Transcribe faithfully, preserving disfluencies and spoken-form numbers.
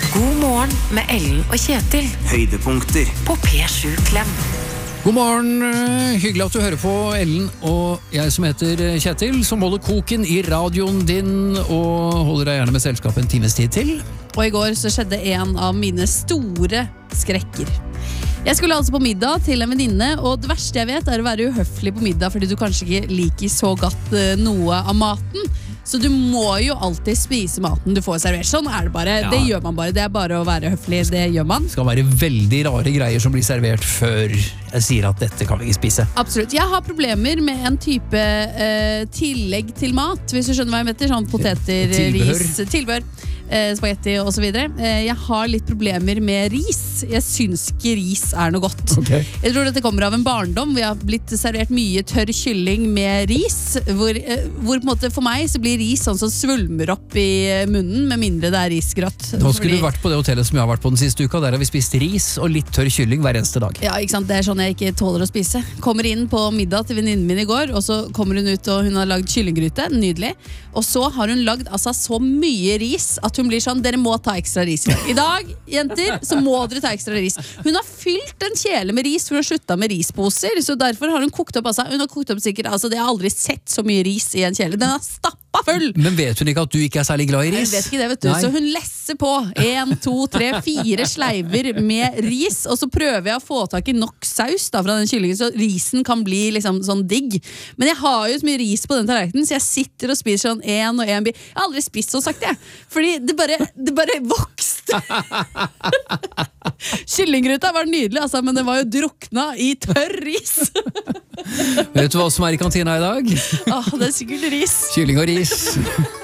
God morgen med Ellen og Kjetil. Høydepunkter på P sju Klem. God morgen, hyggelig at du hører på Ellen og jeg som heter Kjetil, som holder koken i radioen din og holder deg gjerne med selskap en times tid til. Og i går så skjedde en av mine store skrekker. Jeg skulle altså på middag til en venninne, og det verste jeg vet er å være uhøflig på middag fordi du kanskje ikke liker så godt noe av maten. Så du må jo alltid spise maten du får servert. Sånn er det bare, ja. Det gjør man bare. Det er bare å være høflig, det gjør man. Det skal være veldig rare greier som blir servert før jeg sier at dette kan vi ikke spise. Absolutt. Jeg har problemer med en type eh, tillegg til mat, hvis du skjønner hva jeg mener. Sånn poteter, tilbehør. ris, tilbehør, eh, spagetti og så videre. Eh, jeg har litt problemer med ris. Jeg synes ikke ris er noe godt. Okay. Jeg tror dette kommer av en barndom. Vi har blitt servert mye tørr kylling med ris, hvor, eh, hvor på en måte for meg så blir ris sånn som svulmer opp i munnen, med mindre det er risgrøtt. Nå skulle Fordi... du vært på det hotellet som jeg har vært på den siste uka. Der har vi spist ris og litt tørr kylling hver eneste dag. Ja, ikke sant? Det er sånn jeg ikke tåler å spise. Kommer inn på middag til venninnen min i går, og så kommer hun ut og hun har lagd kyllinggryte, nydelig. Og så har hun lagd altså så mye ris at hun blir sånn, dere må ta ekstra ris i dag. I dag, jenter, så må dere ta ekstra ris. Hun har fylt en kjele med ris, for hun har sluttet med risposer, så derfor har hun kokt opp, altså, hun har kokt opp sikkert, altså, jeg har aldri sett så mye ris i en kjele. Den har stappa full. Men vet hun ikke at du ikke er særlig glad i ris? Jeg vet ikke det, vet du. Nei. Så hun lesser på en, to, tre, fire sleiver med ris, og så prøver jeg å få tak i nok saus da, fra den kyllingen, så risen kan bli liksom sånn digg. Men jeg har jo så mye ris på den tallerkenen, så jeg sitter og spiser sånn en og en bit. Jeg har aldri spist sånn sagt, jeg. Fordi det bare, det bare vokste. Kyllinggryta var nydelig, altså, men det var jo drukna i tørr ris. Vet du hva som er i kantina i dag? Åh, det er sikkert ris. Kylling og ris.